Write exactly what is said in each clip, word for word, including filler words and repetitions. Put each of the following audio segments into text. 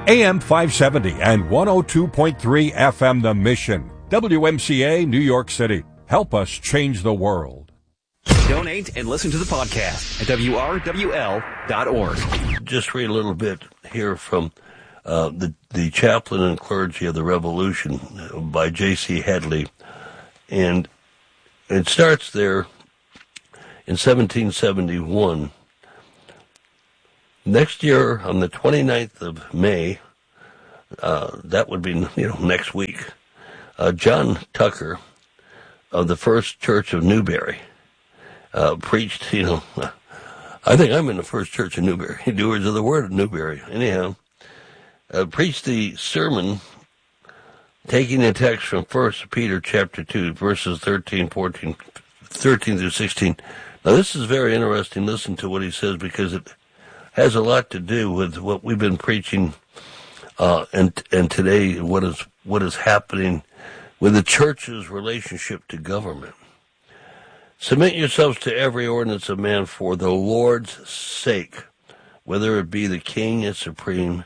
A M five seventy and one oh two point three F M The Mission. W M C A, New York City. Help us change the world. Donate and listen to the podcast at W R W L dot org. Just read a little bit here from uh, the, the Chaplain and Clergy of the Revolution by J C Hadley. And it starts there in seventeen seventy-one. Next year, on the twenty-ninth of May, uh, that would be, you know, next week, uh, John Tucker of the First Church of Newberry uh, preached, you know, I think I'm in the First Church of Newberry, doers of the Word of Newberry, anyhow, uh, preached the sermon taking the text from First Peter chapter two, verses thirteen, fourteen, thirteen through sixteen. Now, this is very interesting. Listen to what he says, because it has a lot to do with what we've been preaching, uh, and and today what is what is happening with the church's relationship to government. Submit yourselves to every ordinance of man for the Lord's sake, whether it be the king as supreme,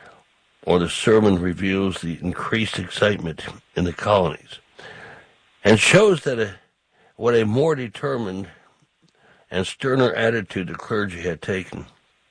or the sermon reveals the increased excitement in the colonies, and shows that a, what a more determined and sterner attitude the clergy had taken.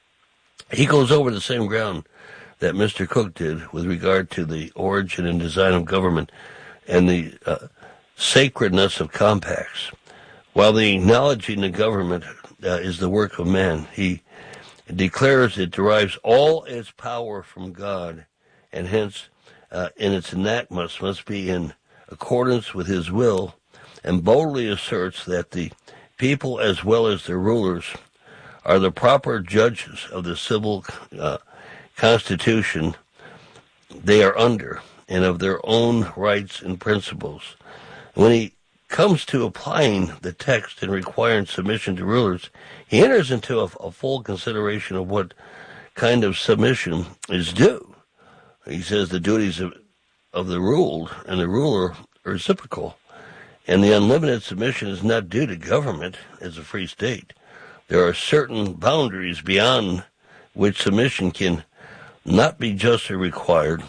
He goes over the same ground that Mister Cook did with regard to the origin and design of government and the uh, sacredness of compacts. While the acknowledging the government uh, is the work of man, he declares it derives all its power from God, and hence uh, in its enactments must be in accordance with his will, and boldly asserts that the people as well as their rulers are the proper judges of the civil uh, constitution they are under, and of their own rights and principles. When he comes to applying the text and requiring submission to rulers, he enters into a, a full consideration of what kind of submission is due. He says the duties of, of the ruled and the ruler are reciprocal, and the unlimited submission is not due to government as a free state. There are certain boundaries beyond which submission can not be justly required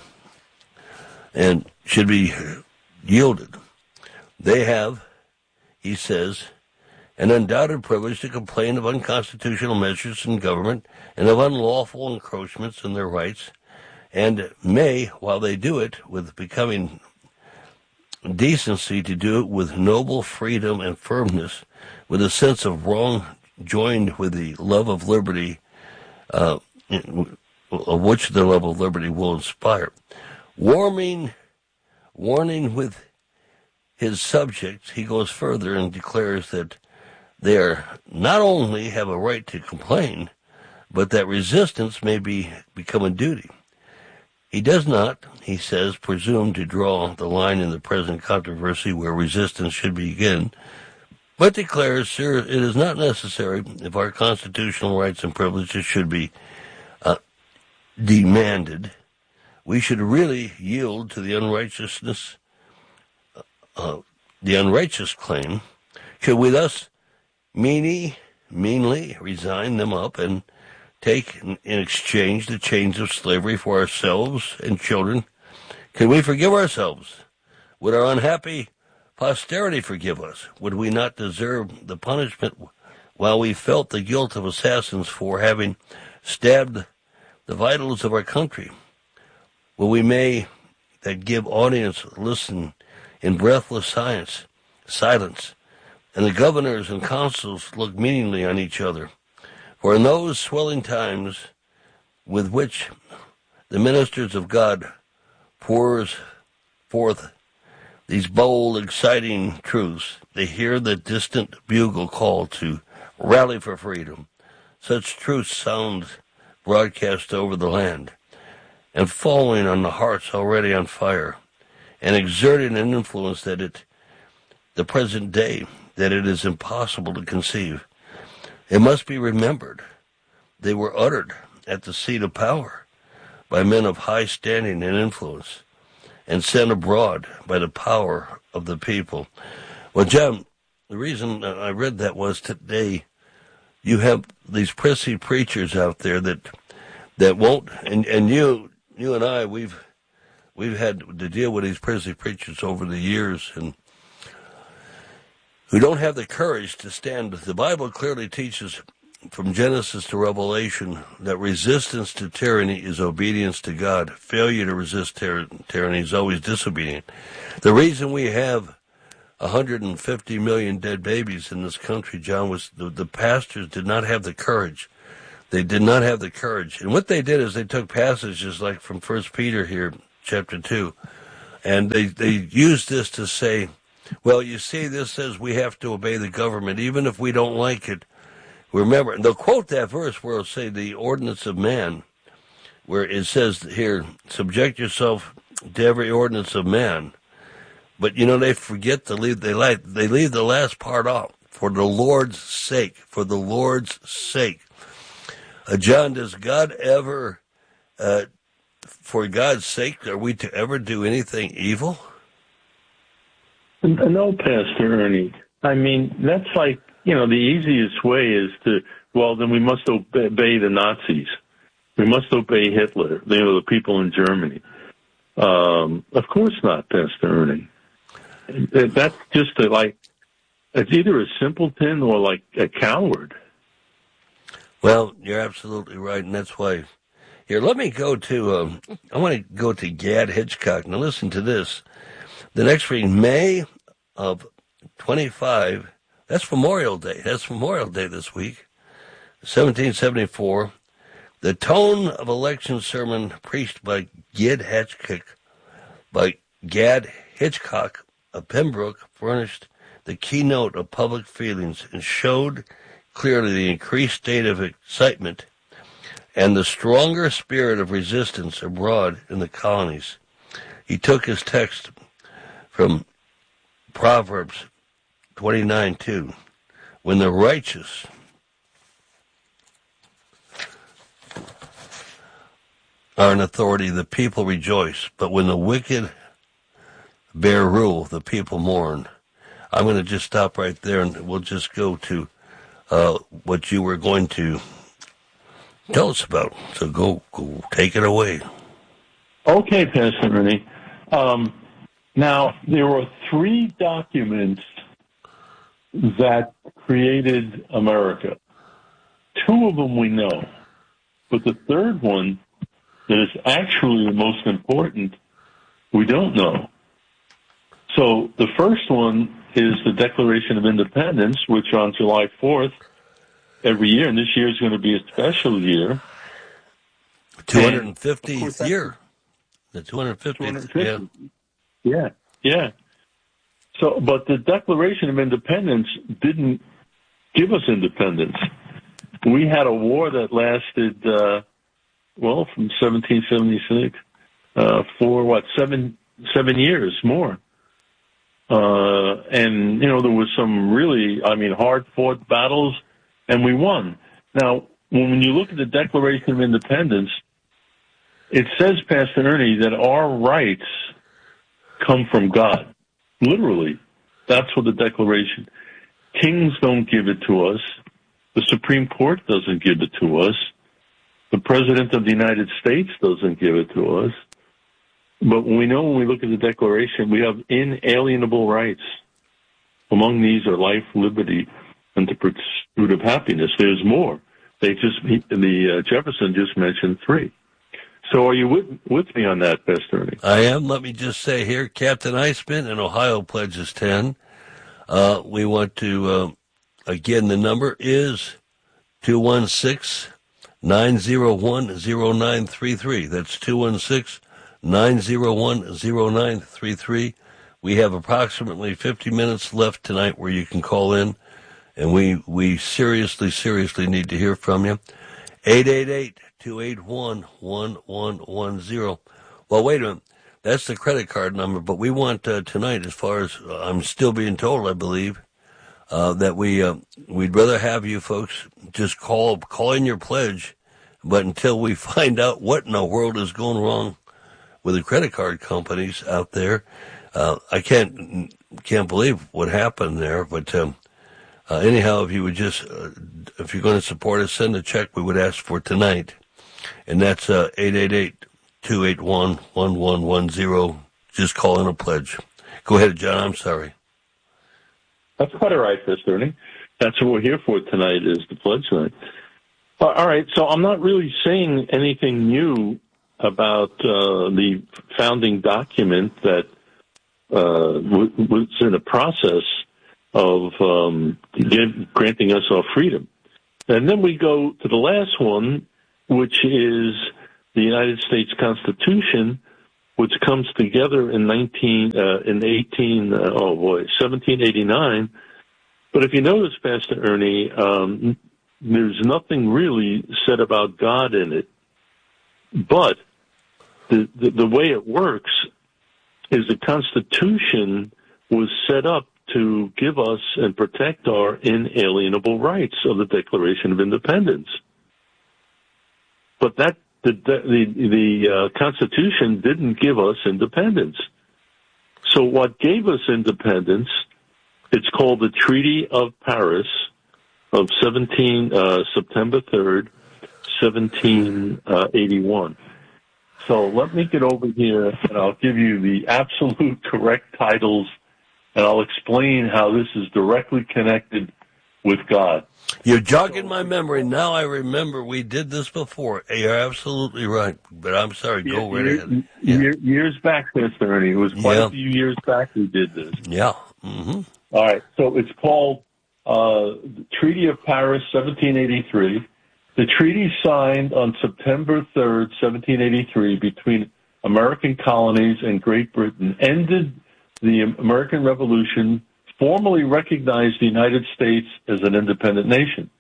and should be yielded. They have, he says, an undoubted privilege to complain of unconstitutional measures in government and of unlawful encroachments in their rights, and may, while they do it with becoming decency, to do it with noble freedom and firmness, with a sense of wrong joined with the love of liberty, uh, of which the love of liberty will inspire. Warming, warning with his subjects, he goes further and declares that they are not only have a right to complain, but that resistance may be become a duty. He does not, he says, presume to draw the line in the present controversy where resistance should begin, but declares, sir, it is not necessary if our constitutional rights and privileges should be uh, demanded. We should really yield to the unrighteousness, uh, the unrighteous claim. Should we thus meany, meanly resign them up and take in exchange the chains of slavery for ourselves and children? Can we forgive ourselves? Would our unhappy posterity forgive us? Would we not deserve the punishment while we felt the guilt of assassins for having stabbed the vitals of our country? Will we may that give audience listen in breathless science, silence, and the governors and consuls look meaningly on each other? For in those swelling times with which the ministers of God pours forth these bold, exciting truths, they hear the distant bugle call to rally for freedom. Such truths sound broadcast over the land, and falling on the hearts already on fire, and exerting an influence that it, the present day, that it is impossible to conceive. It must be remembered they were uttered at the seat of power by men of high standing and influence, and sent abroad by the power of the people. Well, John, the reason I read that was today you have these prissy preachers out there that that won't, and, and you you and I, we've we've had to deal with these prison preachers over the years, and who don't have the courage to stand. The Bible clearly teaches, from Genesis to Revelation, that resistance to tyranny is obedience to God. Failure to resist tyr- tyranny is always disobedient. The reason we have one hundred fifty million dead babies in this country, John, was the, the pastors did not have the courage. They did not have the courage. And what they did is they took passages like from First Peter here, chapter two, and they, they used this to say, well, you see, this says we have to obey the government, even if we don't like it. Remember, and they'll quote that verse where it'll say the ordinance of man, where it says here, subject yourself to every ordinance of man. But, you know, they forget to leave, they, like, they leave the last part off, for the Lord's sake, for the Lord's sake. Uh, John, does God ever, uh, for God's sake, are we to ever do anything evil? No, Pastor Ernie. I mean, that's like, you know, the easiest way is to, well, then we must obey the Nazis. We must obey Hitler, you know, the people in Germany. Um, of course not, Pastor Ernie. That's just a, like, it's either a simpleton or like a coward. Well, you're absolutely right, and that's why. Here, let me go to, um, I want to go to Gad Hitchcock. Now listen to this. The next reading, May of twenty-five, that's Memorial Day. That's Memorial Day this week, seventeen seventy-four. The tone of election sermon preached by Gad Hitchcock, by Gad Hitchcock of Pembroke, furnished the keynote of public feelings and showed clearly the increased state of excitement and the stronger spirit of resistance abroad in the colonies. He took his text from Proverbs twenty-nine two. When the righteous are in authority, the people rejoice. But when the wicked bear rule, the people mourn. I'm going to just stop right there, and we'll just go to uh, what you were going to tell us about. So go, go take it away. Okay, Pastor Ernie. Um, now, there were three documents that created America. Two of them we know, but the third one, that is actually the most important, we don't know. So the first one is the Declaration of Independence, which on July fourth every year, and this year is going to be a special year. two hundred fiftieth year. The two hundred fiftieth, yeah. Yeah, yeah. So, but the Declaration of Independence didn't give us independence. We had a war that lasted, uh, well, from seventeen seventy-six uh, for, what, seven seven years more. Uh, and, you know, there was some really, I mean, hard-fought battles, and we won. Now, when you look at the Declaration of Independence, it says, Pastor Ernie, that our rights come from God. Literally. That's what the Declaration. Kings don't give it to us. The Supreme Court doesn't give it to us. The President of the United States doesn't give it to us. But we know when we look at the Declaration, we have inalienable rights. Among these are life, liberty, and the pursuit of happiness. There's more. They just the uh, Jefferson just mentioned three. So are you with, with me on that, Pastor Ernie? I am. Let me just say here, Captain Iceman in Ohio pledges ten. Uh, we want to, uh, again, the number is two one six, nine zero one, zero nine three three. That's two one six, nine zero one, zero nine three three. We have approximately fifty minutes left tonight where you can call in, and we, we seriously, seriously need to hear from you. eight eight eight, two eight one, one one one zero. Well, wait a minute. That's the credit card number, but we want uh, tonight, as far as uh, I'm still being told, I believe, uh, that we, uh, we'd rather have you folks just call, call in your pledge, but until we find out what in the world is going wrong with the credit card companies out there, uh, I can't, can't believe what happened there, but, um, uh, anyhow, if you would just, uh, if you're going to support us, send a check we would ask for tonight. And that's, uh, eight eight eight, two eight one, one one one zero. Just call in a pledge. Go ahead, John. I'm sorry. That's quite all right, Pastor Ernie. That's what we're here for tonight, is the pledge night. Uh, all right, so I'm not really saying anything new about uh, the founding document that uh, w- was in the process of um, give, granting us our freedom. And then we go to the last one, which is the United States Constitution, which comes together in nineteen uh, in eighteen uh, oh boy seventeen eighty-nine. But if you notice, Pastor Ernie, um, there's nothing really said about God in it. But the, the the way it works is the Constitution was set up to give us and protect our inalienable rights of the Declaration of Independence. But that the the, the uh, Constitution didn't give us independence. So what gave us independence? It's called the Treaty of Paris of seventeen uh, September third, seventeen eighty-one. So let me get over here and I'll give you the absolute correct titles, and I'll explain how this is directly connected with God. You're jogging my memory. Now I remember we did this before. You're absolutely right. But I'm sorry. Go right ahead. Yeah. Years back, Pastor Ernie. It was quite yeah. a few years back we did this. Yeah. Mm-hmm. All right. So it's called uh, the Treaty of Paris, seventeen eighty-three. The treaty signed on September third, seventeen eighty-three, between American colonies and Great Britain ended the American Revolution, formally recognized the United States as an independent nation.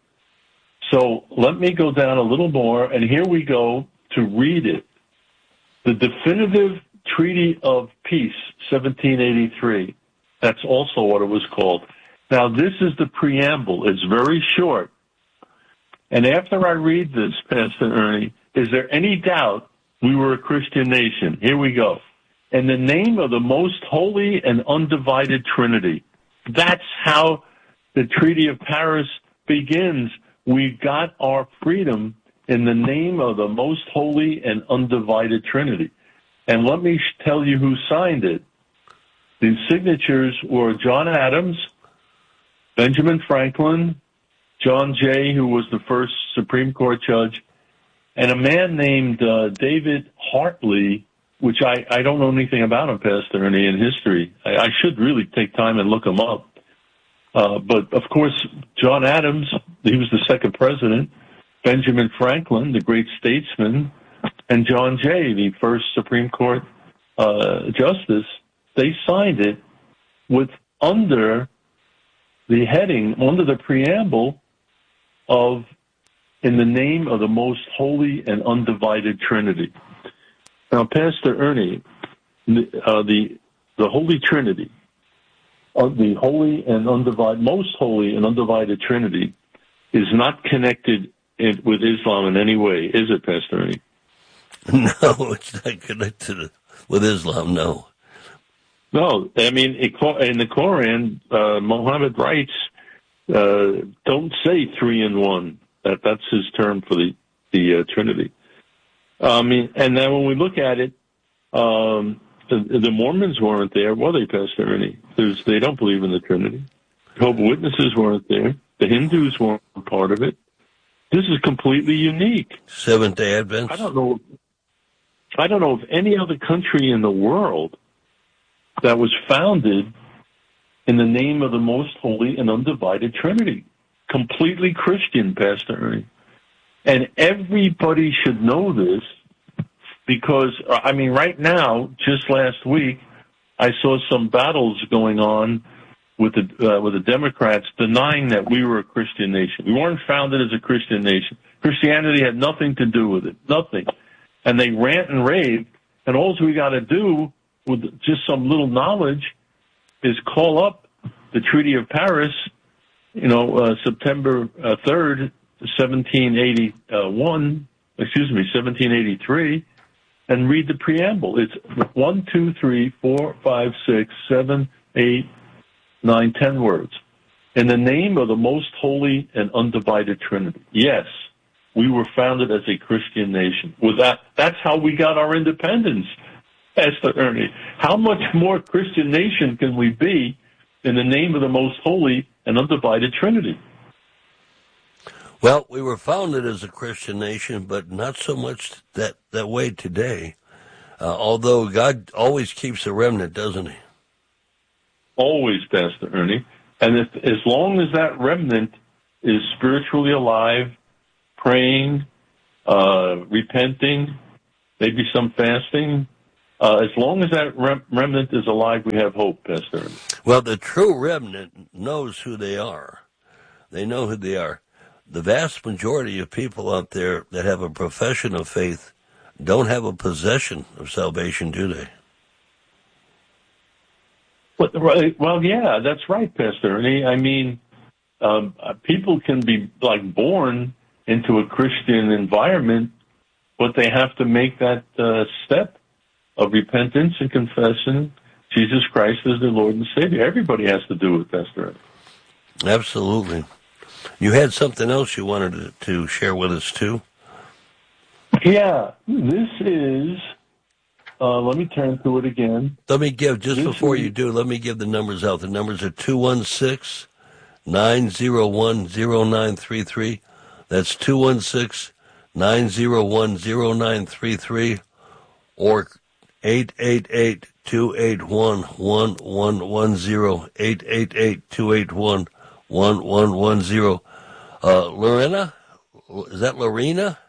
So let me go down a little more, and here we go to read it. The Definitive Treaty of Peace, seventeen eighty-three. That's also what it was called. Now, this is the preamble. It's very short. And after I read this, Pastor Ernie, is there any doubt we were a Christian nation? Here we go. In the name of the most holy and undivided Trinity. That's how the Treaty of Paris begins. We got our freedom in the name of the most holy and undivided Trinity. And let me tell you who signed it. The signatures were John Adams, Benjamin Franklin, John Jay, who was the first Supreme Court judge, and a man named uh, David Hartley, which I, I don't know anything about him, Pastor Ernie, in history. I, I should really take time and look him up. Uh, but, of course, John Adams, he was the second president, Benjamin Franklin, the great statesman, and John Jay, the first Supreme Court uh, justice, they signed it with under the heading, under the preamble of, in the name of the most holy and undivided Trinity. Now, Pastor Ernie, uh, the the Holy Trinity, uh, the holy and undivided, most holy and undivided Trinity, is not connected in, with Islam in any way, is it, Pastor Ernie? No, it's not connected with Islam. No. No, I mean, in the Quran, uh, Muhammad writes, uh, don't say three in one. That that's his term for the the uh, Trinity. I mean, and then when we look at it, um, the, the Mormons weren't there, were they, Pastor Ernie? There's, they don't believe in the Trinity. Jehovah's Witnesses weren't there. The Hindus weren't part of it. This is completely unique. Seventh-day Adventists. I don't know. I don't know of any other country in the world that was founded in the name of the most holy and undivided Trinity. Completely Christian, Pastor Ernie. And everybody should know this because, I mean, right now, just last week, I saw some battles going on with the uh, with the Democrats denying that we were a Christian nation. We weren't founded as a Christian nation. Christianity had nothing to do with it, nothing. And they rant and rave, and all we got to do with just some little knowledge is call up the Treaty of Paris, you know, uh, September uh, third, seventeen eighty-one, excuse me, seventeen eighty-three, and read the preamble. It's one, two, three, four, five, six, seven, eight, nine, ten words. In the name of the most holy and undivided Trinity. Yes, we were founded as a Christian nation. Well, that, that's how we got our independence, Pastor Ernie. How much more Christian nation can we be in the name of the most holy and undivided Trinity? Well, we were founded as a Christian nation, but not so much that, that way today. Uh, although God always keeps a remnant, doesn't he? Always, Pastor Ernie. And if, as long as that remnant is spiritually alive, praying, uh, repenting, maybe some fasting, uh, as long as that rem- remnant is alive, we have hope, Pastor Ernie. Well, the true remnant knows who they are. They know who they are. The vast majority of people out there that have a profession of faith don't have a possession of salvation, do they? But, well, yeah, that's right, Pastor Ernie. I mean, um, people can be, like, born into a Christian environment, but they have to make that uh, step of repentance and confession. Jesus Christ is their Lord and Savior. Everybody has to do it, Pastor Ernie. Absolutely. You had something else you wanted to, to share with us, too? Yeah, this is, uh, let me turn to it again. Let me give, just this before is, you do, let me give the numbers out. The numbers are two one six, nine zero one, zero nine three three. That's two one six, nine zero one, zero nine three three, or eight eight eight, two eight one, one one one zero, eight eight eight, two eight one, one one one zero. Uh, Lorena? Is that Lorena?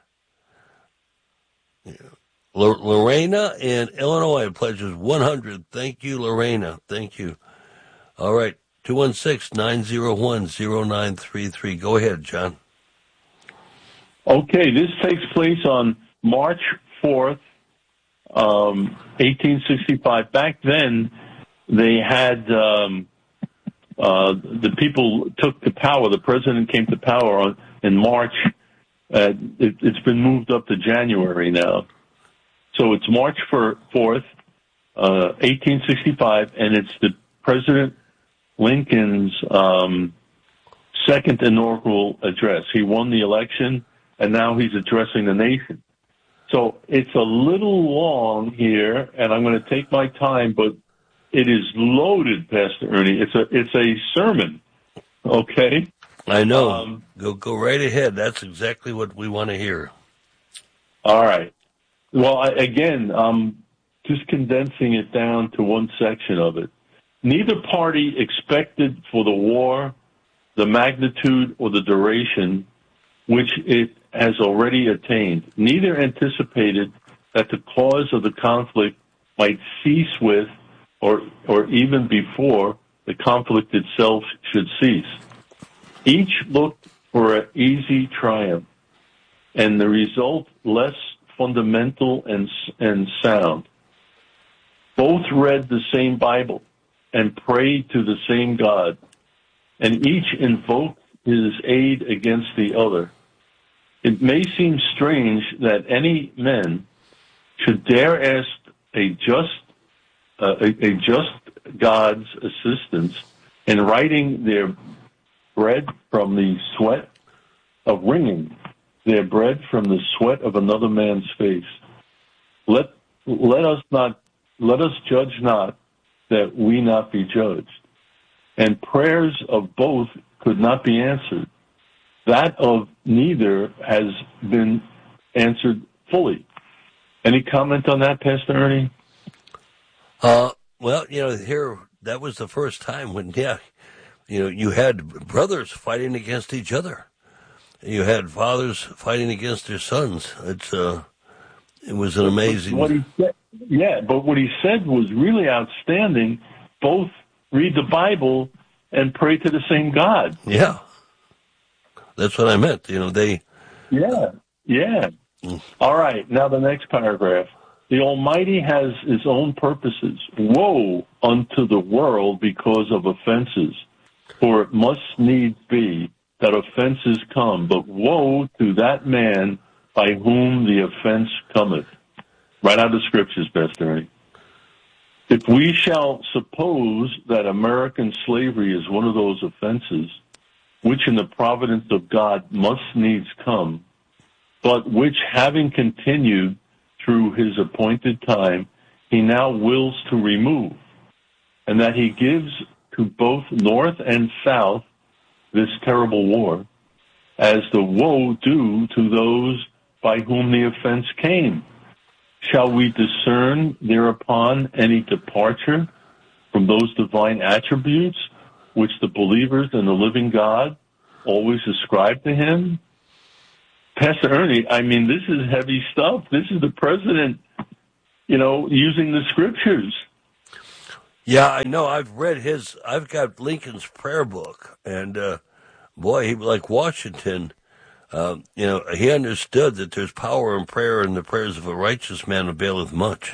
L- Lorena in Illinois pledges one hundred. Thank you, Lorena. Thank you. All right. two one six, nine zero one, zero nine three three. Go ahead, John. Okay, this takes place on March fourth, um, eighteen sixty-five. Back then, they had, um, uh, the people took to power. The president came to power on, in March. Uh, it, it's been moved up to January now. So it's March fourth, uh, eighteen sixty-five, and it's the President Lincoln's um, second inaugural address. He won the election, and now he's addressing the nation. So it's a little long here, and I'm going to take my time, but it is loaded, Pastor Ernie. It's a it's a sermon, okay? I know. Um, go go right ahead. That's exactly what we want to hear. All right. Well, I, again, I'm just condensing it down to one section of it. Neither party expected for the war the magnitude or the duration which it has already attained. Neither anticipated that the cause of the conflict might cease with or or even before the conflict itself should cease. Each looked for an easy triumph, and the result less fundamental and and sound. Both read the same Bible and prayed to the same God, and each invoked his aid against the other. It may seem strange that any men should dare ask a just uh, a, a just God's assistance in writing their bread from the sweat of wringing their bread from the sweat of another man's face. Let let us not let us judge not, that we not be judged. And prayers of both could not be answered. That of neither has been answered fully. Any comment on that, Pastor Ernie? Uh, well, you know, here, that was the first time when, yeah, you know, you had brothers fighting against each other. You had fathers fighting against their sons. It's, uh, it was an amazing... What he said, yeah, but what he said was really outstanding. Both read the Bible and pray to the same God. Yeah. That's what I meant. You know, they... Yeah, yeah. Mm. All right, now the next paragraph. The Almighty has his own purposes. Woe unto the world because of offenses, for it must needs be that offenses come, but woe to that man by whom the offense cometh. Right out of the scriptures, Pastor Ernie. If we shall suppose that American slavery is one of those offenses, which in the providence of God must needs come, but which having continued through his appointed time, he now wills to remove, and that he gives to both North and South this terrible war, as the woe due to those by whom the offense came. Shall we discern thereupon any departure from those divine attributes which the believers in the living God always ascribe to him? Pastor Ernie, I mean, this is heavy stuff. This is the president, you know, using the scriptures. Yeah, I know. I've read his, I've got Lincoln's prayer book, and uh, boy, he, like Washington, um, you know, he understood that there's power in prayer, and the prayers of a righteous man availeth much.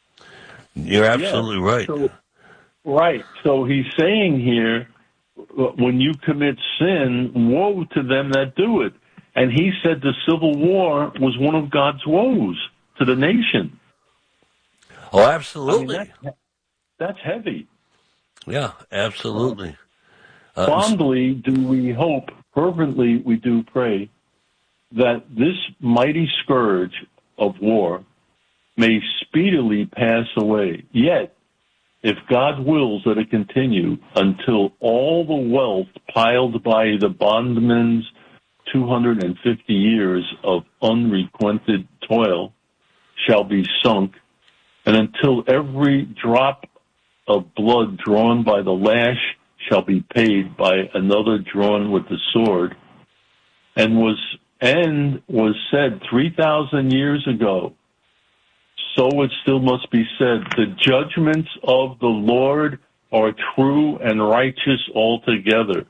You're absolutely yeah, right. So, right. So he's saying here, when you commit sin, woe to them that do it. And he said the Civil War was one of God's woes to the nation. Oh, absolutely. I mean, that's, that's heavy. Yeah, absolutely. Uh, Fondly do we hope, fervently we do pray, that this mighty scourge of war may speedily pass away. Yet, if God wills that it continue until all the wealth piled by the bondman's two hundred fifty years of unrequited toil shall be sunk, and until every drop of blood drawn by the lash shall be paid by another drawn with the sword, and was and was said three thousand years ago, so it still must be said, the judgments of the Lord are true and righteous altogether.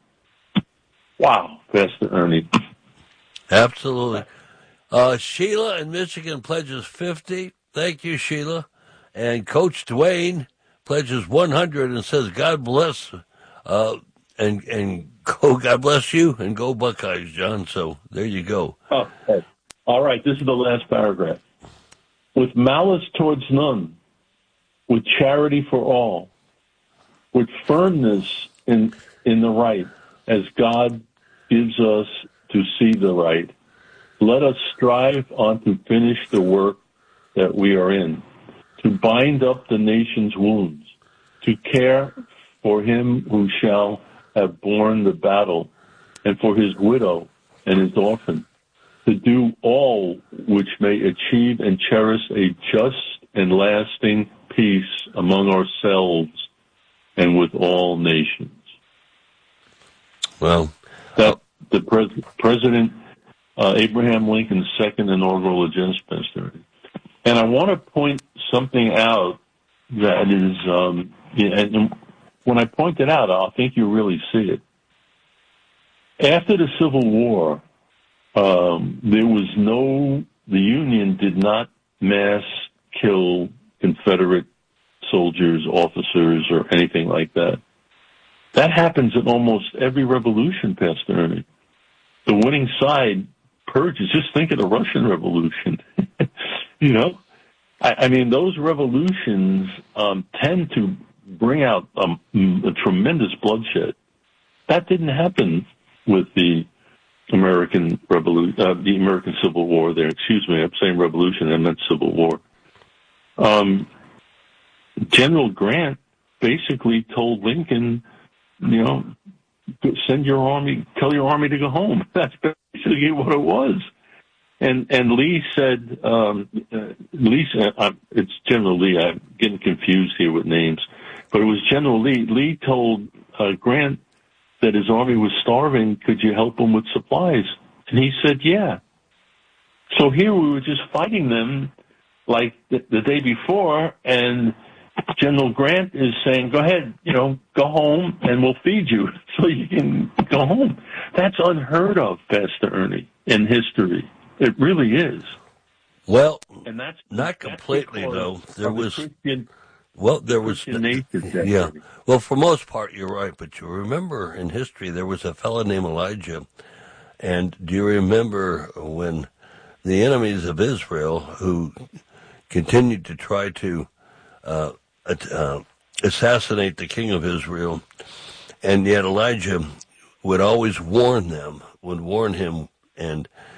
Wow, Pastor Ernie. Absolutely. Uh, Sheila in Michigan pledges fifty. Thank you, Sheila. And Coach Dwayne pledges one hundred and says, God bless, uh, and, and go, God bless you, and go Buckeyes, John. So there you go. Oh, okay. All right, this is the last paragraph. With malice towards none, with charity for all, with firmness in in the right, as God gives us to see the right, let us strive on to finish the work that we are in, to bind up the nation's wounds, to care for him who shall have borne the battle, and for his widow and his orphan, to do all which may achieve and cherish a just and lasting peace among ourselves and with all nations. Well, that the pres- President uh, Abraham Lincoln's second inaugural address, Pastor. And I want to point something out that is, um, yeah, and when I point it out, I think you really see it. After the Civil War, um, there was no, the Union did not mass kill Confederate soldiers, officers, or anything like that. That happens in almost every revolution, Pastor Ernie. The winning side purges. Just think of the Russian Revolution. you know, I, I mean, those revolutions um, tend to bring out um, a tremendous bloodshed. That didn't happen with the American Revolution, uh, the American Civil War. There, excuse me, I'm saying revolution. I meant Civil War. Um, General Grant basically told Lincoln, you know, send your army, tell your army to go home. That's basically what it was. And and Lee said, um, uh, Lee said, uh, it's General Lee. I'm getting confused here with names, but it was General Lee. Lee told uh, Grant that his army was starving. Could you help them with supplies? And he said, yeah. So here we were just fighting them like the, the day before, and General Grant is saying, go ahead, you know, go home and we'll feed you so you can go home. That's unheard of, Pastor Ernie, in history. It really is. Well, and that's not completely, that's though. There was, Christian, well, there was, nature, yeah. Well, for most part, you're right. But you remember in history, there was a fellow named Elijah. And do you remember when the enemies of Israel, who continued to try to uh, uh, assassinate the king of Israel, and yet Elijah would always warn them, would warn him, and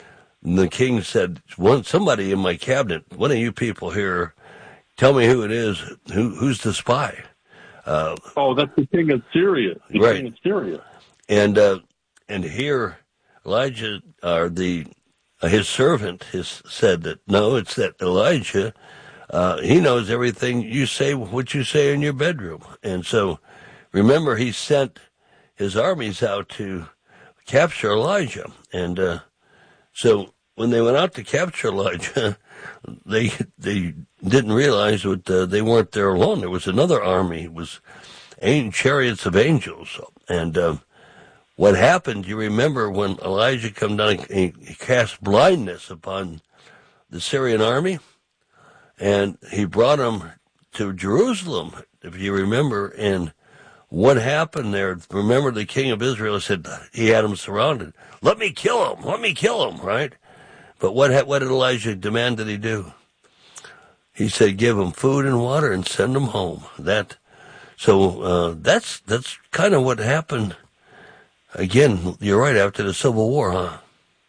And the king said, "One somebody in my cabinet, one of you people here, tell me who it is. Who who's the spy?" Uh, oh, that's the king of Syria. The right. king of Syria. And uh, and here, Elijah, or the uh, his servant, his said that no, it's that Elijah. Uh, he knows everything you say, what you say in your bedroom. And so, remember, he sent his armies out to capture Elijah. And uh, so, when they went out to capture Elijah, they they didn't realize that uh, they weren't there alone. There was another army. It was chariots of angels. And uh, what happened, you remember when Elijah came down, he, he cast blindness upon the Syrian army. And he brought them to Jerusalem, if you remember. And what happened there, remember the king of Israel said he had them surrounded. Let me kill him, let me kill him, right? But what what did Elijah demand that he do? He said, give them food and water and send them home. That, so uh, that's that's kind of what happened. Again, you're right, after the Civil War, huh?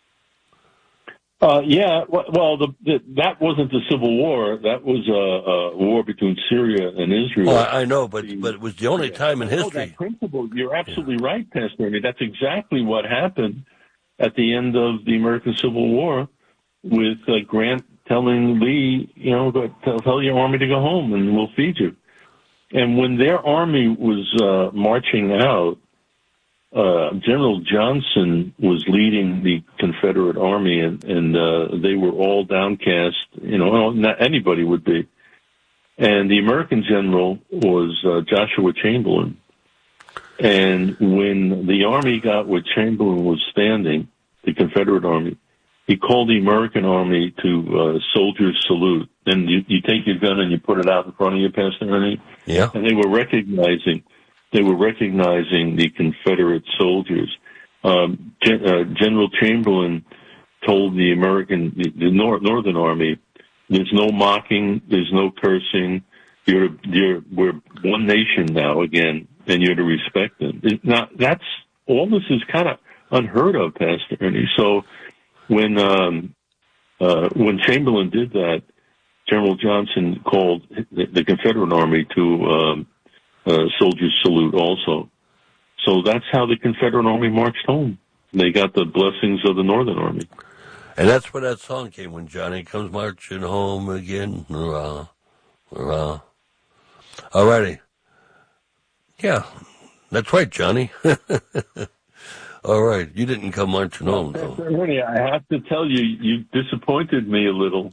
Uh, yeah, well, the, the, that wasn't the Civil War. That was a, a war between Syria and Israel. Oh, I know, but but it was the only time in history. Oh, that principle, you're absolutely yeah. right, Pastor Ernie. That's exactly what happened at the end of the American Civil War, with uh, Grant telling Lee, you know, tell, tell your army to go home and we'll feed you. And when their army was uh, marching out, Uh, General Johnson was leading the Confederate Army, and, and uh, they were all downcast. You know, not anybody would be. And the American general was uh, Joshua Chamberlain. And when the Army got where Chamberlain was standing, the Confederate Army, he called the American Army to uh, soldiers' salute. And you, you take your gun and you put it out in front of you, Pastor Ernie. Yeah. And they were recognizing. They were recognizing the Confederate soldiers. Um, Gen- uh, General Chamberlain told the American, the, the Nor- Northern Army, "There's no mocking, there's no cursing. You're, you're, we're one nation now again, and you're to respect them." It, now, that's all. This is kind of unheard of, Pastor Ernie. So when um, uh, when Chamberlain did that, General Johnson called the, the Confederate Army to um, Uh, soldiers salute also. So that's how the Confederate Army marched home. They got the blessings of the Northern Army. And that's where that song came, when Johnny comes marching home again. Hurrah, hurrah. All righty. Yeah, that's right, Johnny. All right. You didn't come marching home, though. I have to tell you, you disappointed me a little.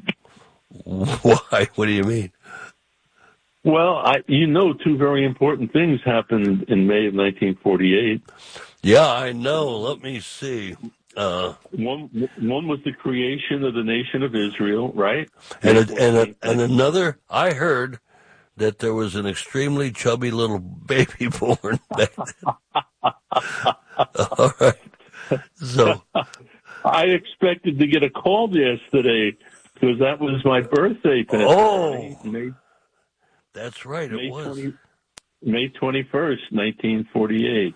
Why? What do you mean? Well, I, you know, two very important things happened in May of nineteen forty-eight. Yeah, I know. Let me see. Uh, one one was the creation of the nation of Israel, right? And a, and a, and another, I heard that there was an extremely chubby little baby born back then. All right. So I expected to get a call yesterday because that was my birthday. Oh. May, That's right, it May was. twenty, May twenty-first, nineteen forty-eight.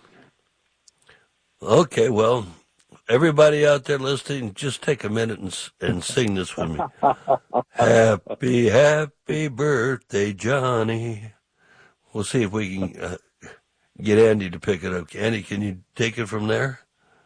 Okay, well, everybody out there listening, just take a minute and, and sing this with me. Happy, happy birthday, Johnny. We'll see if we can uh, get Andy to pick it up. Andy, can you take it from there?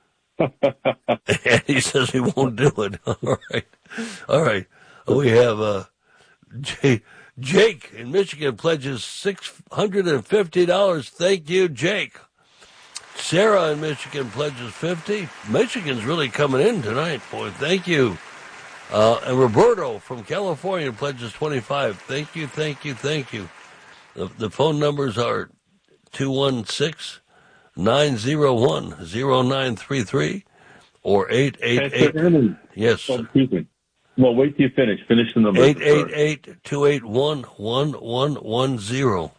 Andy says he won't do it. All right. All right. We have uh, Jay. Jake in Michigan pledges six hundred fifty dollars. Thank you, Jake. Sarah in Michigan pledges fifty dollars. Michigan's really coming in tonight, boy. Thank you. Uh, and Roberto from California pledges twenty-five dollars. Thank you, thank you, thank you. The, the phone numbers are two one six, nine zero one, zero nine three three or eight eight eight. Yes. Oh, excuse me. Well, wait till you finish. Finish the number. eight eight eight, two eight one, one one one zero.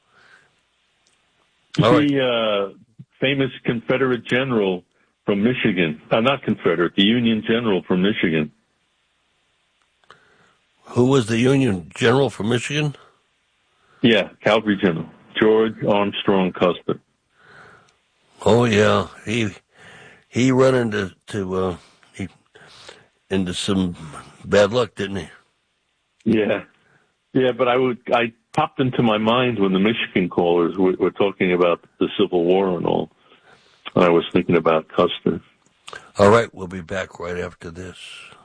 All right. The uh, famous Confederate general from Michigan. Uh, not Confederate, the Union general from Michigan. Who was the Union general from Michigan? Yeah, Cavalry General. George Armstrong Custer. Oh, yeah. He he run into... To, uh, he into some bad luck, didn't he? Yeah. Yeah, but I would I popped into my mind when the Michigan callers were, were talking about the Civil War and all. I was thinking about Custer. All right, we'll be back right after this.